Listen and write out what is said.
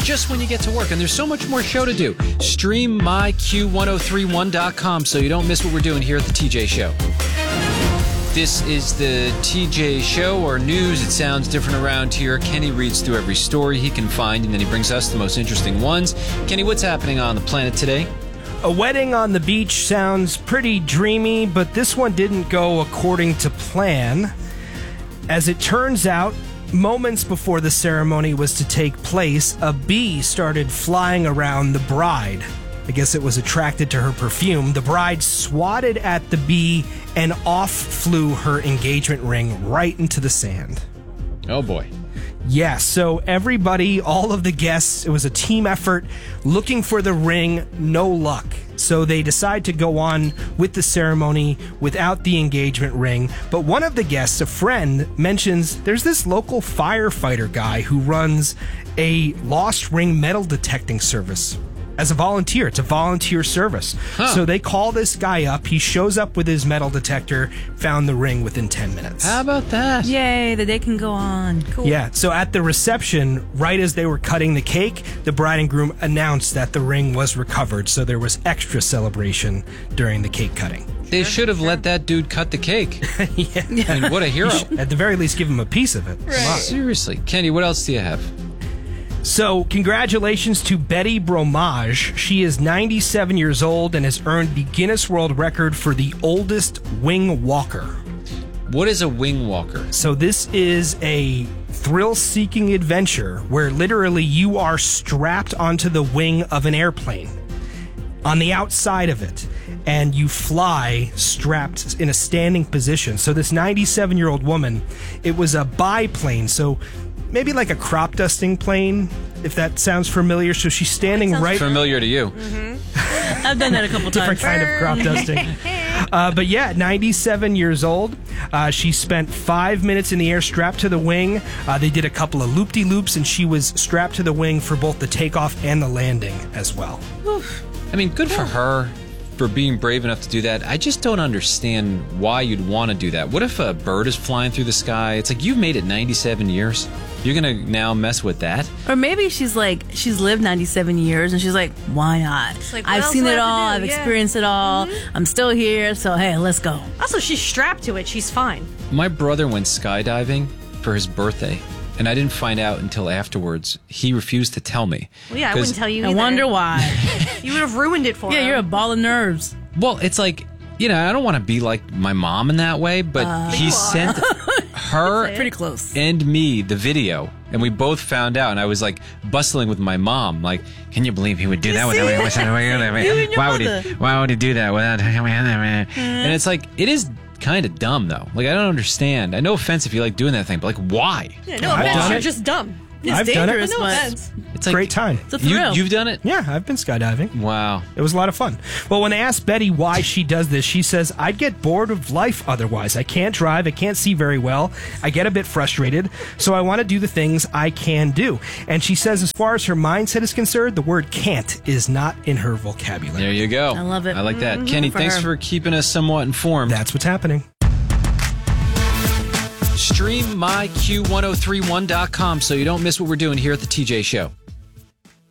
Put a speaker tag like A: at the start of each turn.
A: just when you get to work. And there's so much more show to do. Stream myQ1031.com so you don't miss what we're doing here at the TJ Show. This is the TJ Show, or news. It sounds different around here. Kenny reads through every story he can find, and then he brings us the most interesting ones. Kenny, what's happening on the planet today?
B: A wedding on the beach sounds pretty dreamy, but this one didn't go according to plan. As it turns out, moments before the ceremony was to take place, a bee started flying around the bride. I guess it was attracted to her perfume. The bride swatted at the bee, and off flew her engagement ring right into the sand.
A: Oh, boy.
B: Yeah, so everybody, all of the guests, it was a team effort looking for the ring, no luck. So they decide to go on with the ceremony without the engagement ring. But one of the guests, a friend, mentions there's this local firefighter guy who runs a lost ring metal detecting service. As a volunteer. It's a volunteer service. So they call this guy up. He shows up with his metal detector, found the ring within 10 minutes.
A: How about that?
C: Yay, the day can go on. Cool.
B: Yeah, so at the reception, right as they were cutting the cake, the bride and groom announced that the ring was recovered, so there was extra celebration during the cake cutting.
A: They should have let that dude cut the cake.
B: Yeah.
A: I mean, what a hero.
B: At the very least, give him a piece of it.
C: Right.
B: Come on.
A: Seriously. Kenny, what else do you have?
B: So, congratulations to Betty Bromage. She is 97 years old and has earned the Guinness World Record for the oldest wing walker.
A: What is a wing walker?
B: So this is a thrill-seeking adventure where literally you are strapped onto the wing of an airplane, on the outside of it, and you fly strapped in a standing position. So this 97-year-old woman, it was a biplane, so maybe like a crop dusting plane, if that sounds familiar. So she's standing right...
A: Familiar to you.
C: I've done that a couple
B: Different
C: times.
B: kind of crop dusting. But yeah, 97 years old. She spent 5 minutes in the air strapped to the wing. They did a couple of loop-de-loops, and she was strapped to the wing for both the takeoff and the landing as well.
A: I mean, good for her for being brave enough to do that. I just don't understand why you'd want to do that. What if a bird is flying through the sky? It's like, you've made it 97 years. You're going to now mess with that?
C: Or maybe she's lived 97 years and she's like, why not?
D: Like, what
C: I've
D: else
C: seen
D: do I
C: it
D: have to
C: all.
D: do?
C: I've
D: Yeah.
C: experienced it all. I'm still here. So, hey, let's go.
D: Also, she's strapped to it. She's fine.
A: My brother went skydiving for his birthday, and I didn't find out until afterwards. He refused to tell me.
D: Well, yeah, I wouldn't tell you
C: I
D: either.
C: wonder why.
D: You would have ruined it for
C: Yeah,
D: him.
C: you're a ball of nerves.
A: Well, it's like, you know, I don't want to be like my mom in that way, but he
D: You are.
A: sent her
C: Pretty close.
A: and me the video, and we both found out, and I was like bustling with my mom, like, can you believe he would do that without me? Why would he do that without and it's like, it is kind of dumb though. Like, I don't understand. I no offense if you like doing that thing, but like, why?
D: Yeah, no
B: I've
D: offense,
B: done
D: you're
B: it.
D: just dumb.
C: It's
B: I've done it.
C: dangerous,
D: No
C: but
D: offense.
A: It's like,
B: Great time.
C: it's a thrill.
A: You've done it?
B: Yeah, I've been skydiving.
A: Wow.
B: It was a lot of fun. Well, when I asked Betty why she does this, she says, I'd get bored of life otherwise. I can't drive. I can't see very well. I get a bit frustrated. So I want to do the things I can do. And she says, as far as her mindset is concerned, the word can't is not in her vocabulary.
A: There you go.
C: I love it.
A: I like that. Kenny,
C: For
A: thanks
C: her.
A: for keeping us somewhat informed.
B: That's what's happening.
A: Stream myQ1031.com so you don't miss what we're doing here at the TJ Show.